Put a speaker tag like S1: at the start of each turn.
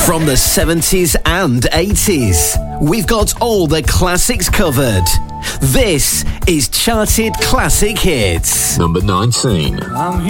S1: From the 70s and 80s, we've got all the classics covered. This is Charted Classic Hits.
S2: Number 19.